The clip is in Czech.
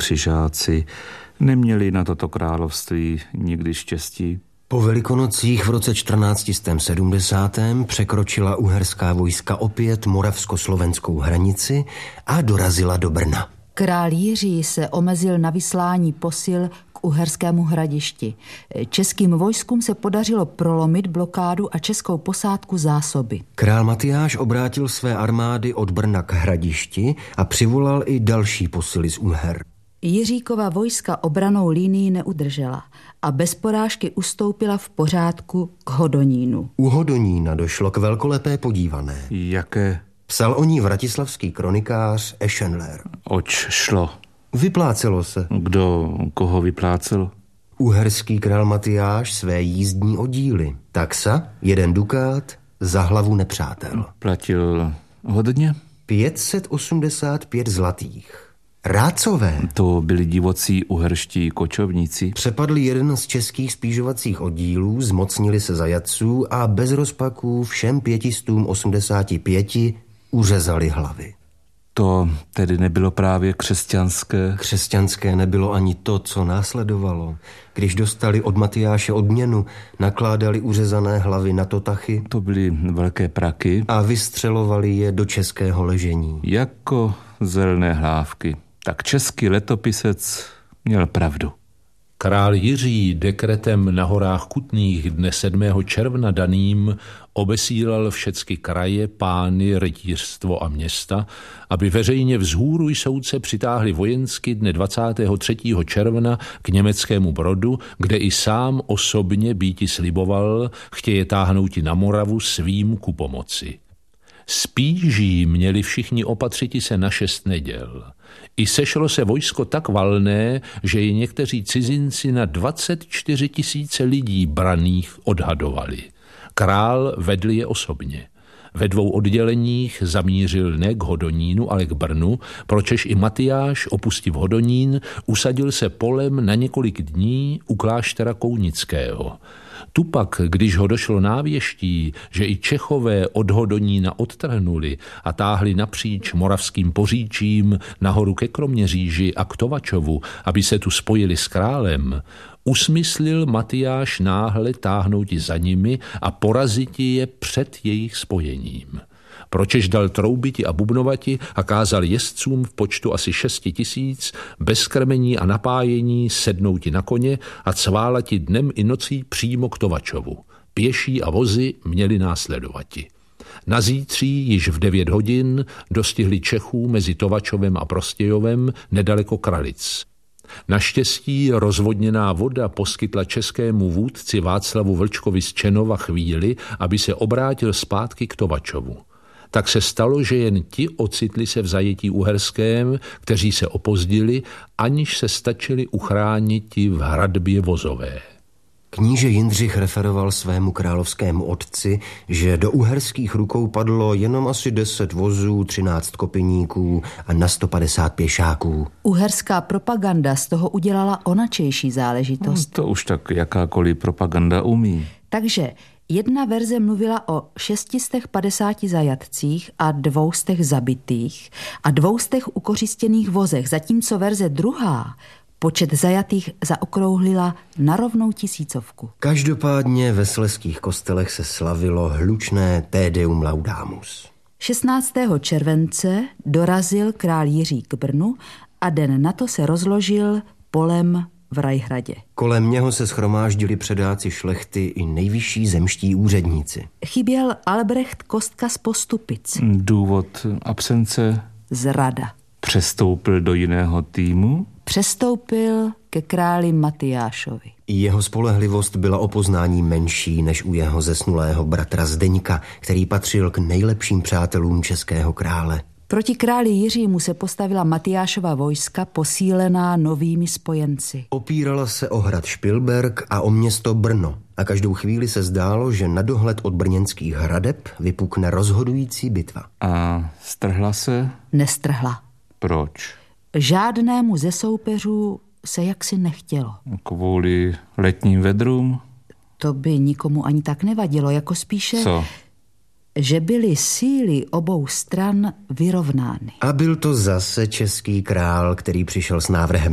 křižáci neměli na toto království nikdy štěstí. Po Velikonocích v roce 1470. překročila uherská vojska opět moravsko-slovenskou hranici a dorazila do Brna. Král Jiří se omezil na vyslání posil k Uherskému Hradišti. Českým vojskům se podařilo prolomit blokádu a českou posádku zásoby. Král Matyáš obrátil své armády od Brna k Hradišti a přivolal i další posily z Uher. Jiříkova vojska obranou linii neudržela a bez porážky ustoupila v pořádku k Hodonínu. U Hodonína došlo k velkolepé podívané. Jaké? Psal o ní vratislavský kronikář Eschenler. Oč šlo? Vyplácelo se. Kdo koho vyplácel? Uherský král Matyáš své jízdní oddíly. Taxa, 1 dukát, za hlavu nepřátel. Platil hodně? 585 zlatých. Rácové. To byli divocí uherští kočovníci. Přepadli jeden z českých spížovacích oddílů, zmocnili se zajatců a bez rozpaků všem 585 uřezali hlavy. To tedy nebylo právě křesťanské? Křesťanské nebylo ani to, co následovalo. Když dostali od Matyáše odměnu, nakládali uřezané hlavy na totachy. To byly velké praky. A vystřelovali je do českého ležení. Jako zelené hlávky. Tak český letopisec měl pravdu. Král Jiří dekretem na horách Kutných dne 7. června daným obesílal všecky kraje, pány, rytířstvo a města, aby veřejně vzhůru soudce přitáhli vojensky dne 23. června k německému Brodu, kde i sám osobně býti sliboval, chtěje táhnouti na Moravu svým ku pomoci. Spíží měli všichni opatřiti se na 6 neděl. I sešlo se vojsko tak valné, že i někteří cizinci na 24 000 lidí braných odhadovali. Král vedl je osobně. Ve 2 odděleních zamířil ne k Hodonínu, ale k Brnu, pročež i Matyáš, opustiv Hodonín, usadil se polem na několik dní u kláštera Kounického. Tupak, když ho došlo návěští, že i Čechové od Hodonína odtrhnuli a táhli napříč moravským Poříčím nahoru ke Kroměříži a k Tovačovu, aby se tu spojili s králem, usmyslil Matyáš náhle táhnouti za nimi a poraziti je před jejich spojením. Pročež dal troubiti a bubnovati a kázal jezdcům v počtu asi 6 000 bez krmení a napájení sednouti na koně a cválati dnem i nocí přímo k Tovačovu. Pěší a vozy měli následovati. Na zítří již v 9 hodin dostihli Čechů mezi Tovačovem a Prostějovem nedaleko Kralic. Naštěstí rozvodněná voda poskytla českému vůdci Václavu Vlčkovi z Čenova chvíli, aby se obrátil zpátky k Tovačovu. Tak se stalo, že jen ti ocitli se v zajetí uherském, kteří se opozdili, aniž se stačili uchrániti v hradbě vozové. Kníže Jindřich referoval svému královskému otci, že do uherských rukou padlo jenom asi 10 vozů, 13 kopiníků a na 150 pěšáků. Uherská propaganda z toho udělala onačejší záležitost. To už tak jakákoliv propaganda umí. Takže jedna verze mluvila o 650 zajatcích a 200 zabitých a 200 ukořistěných vozech, zatímco verze druhá počet zajatých zaokrouhlila na rovnou 1000. Každopádně ve slezských kostelech se slavilo hlučné Te Deum Laudamus. 16. července dorazil král Jiří k Brnu a den na to se rozložil polem v Rajhradě. Kolem něho se shromáždili předáci šlechty i nejvyšší zemští úředníci. Chyběl Albrecht Kostka z Postupic. Důvod absence? Zrada. Přestoupil do jiného týmu? Přestoupil ke králi Matyášovi. Jeho spolehlivost byla o poznání menší než u jeho zesnulého bratra Zdeňka, který patřil k nejlepším přátelům českého krále. Proti králi Jiřímu se postavila Matyášova vojska posílená novými spojenci. Opírala se o hrad Špilberk a o město Brno a každou chvíli se zdálo, že na dohled od brněnských hradeb vypukne rozhodující bitva. A strhla se? Nestrhla. Proč? Žádnému ze soupeřů se jaksi nechtělo. Kvůli letním vedrům? To by nikomu ani tak nevadilo, jako spíše... Co? Že byly síly obou stran vyrovnány. A byl to zase český král, který přišel s návrhem